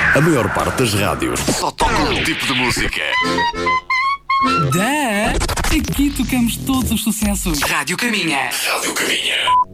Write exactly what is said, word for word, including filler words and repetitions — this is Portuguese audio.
A maior parte das rádios só toca um tipo de música. Da, aqui tocamos todos os sucessos. Rádio Caminha. Rádio Caminha.